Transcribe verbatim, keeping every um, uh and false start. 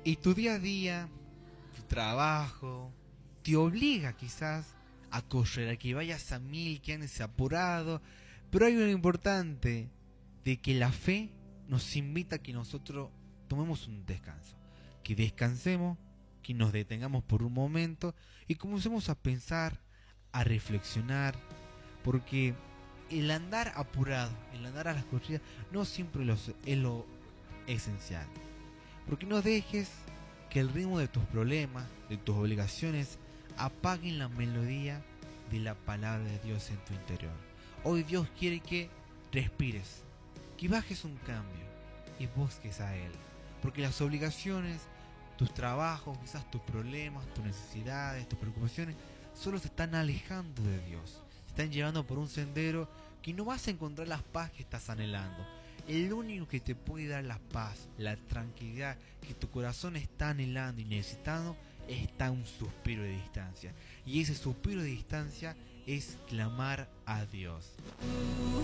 Y tu día a día, tu trabajo, te obliga quizás a correr, a que vayas a mil, que andes apurado. Pero hay algo importante, de que la fe nos invita a que nosotros tomemos un descanso. Que descansemos, que nos detengamos por un momento y comencemos a pensar, a reflexionar. Porque el andar apurado, el andar a las corridas, no siempre lo- es lo esencial. Porque no dejes que el ritmo de tus problemas, de tus obligaciones, apaguen la melodía de la palabra de Dios en tu interior. Hoy Dios quiere que respires, que bajes un cambio y busques a Él. Porque las obligaciones, tus trabajos, quizás tus problemas, tus necesidades, tus preocupaciones, solo te están alejando de Dios. Te están llevando por un sendero que no vas a encontrar la paz que estás anhelando. El único que te puede dar la paz, la tranquilidad que tu corazón está anhelando y necesitando, está un suspiro de distancia. Y ese suspiro de distancia es clamar a Dios.